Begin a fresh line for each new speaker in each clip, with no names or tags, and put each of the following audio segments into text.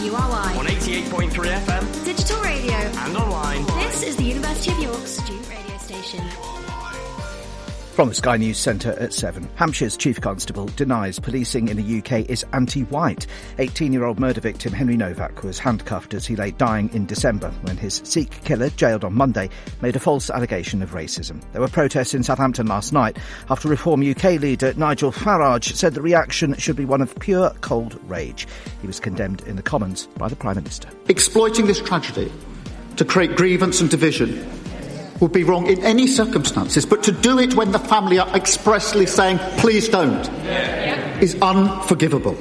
WRY.
On 88.3 FM.
Digital radio.
And online.
This is the University of York student radio station.
From the Sky News Centre at 7. Hampshire's Chief Constable denies policing in the UK is anti-white. 18-year-old murder victim Henry Novak was handcuffed as he lay dying in December when his Sikh killer, jailed on Monday, made a false allegation of racism. There were protests in Southampton last night after Reform UK leader Nigel Farage said the reaction should be one of pure cold rage. He was condemned in the Commons by the Prime Minister.
Exploiting this tragedy to create grievance and division would be wrong in any circumstances, but to do it when the family are expressly saying, please don't, is unforgivable.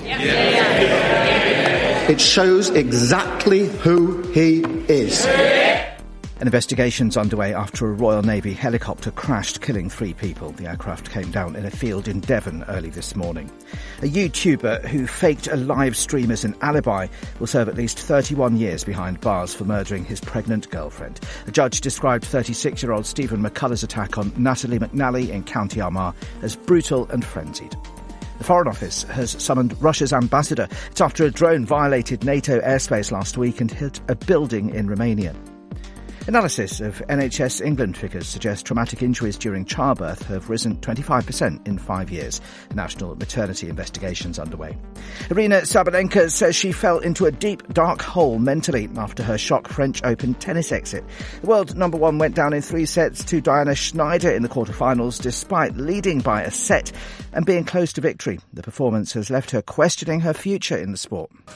It shows exactly who he is.
An investigation's underway after a Royal Navy helicopter crashed, killing 3 people. The aircraft came down in a field in Devon early this morning. A YouTuber who faked a live stream as an alibi will serve at least 31 years behind bars for murdering his pregnant girlfriend. A judge described 36-year-old Stephen McCullough's attack on Natalie McNally in County Armagh as brutal and frenzied. The Foreign Office has summoned Russia's ambassador. It's after a drone violated NATO airspace last week and hit a building in Romania. Analysis of NHS England figures suggests traumatic injuries during childbirth have risen 25% in 5 years. A national maternity investigation's underway. Aryna Sabalenka says she fell into a deep, dark hole mentally after her shock French Open tennis exit. The world number 1 went down in 3 sets to Diana Schneider in the quarterfinals, despite leading by a set and being close to victory. The performance has left her questioning her future in the sport.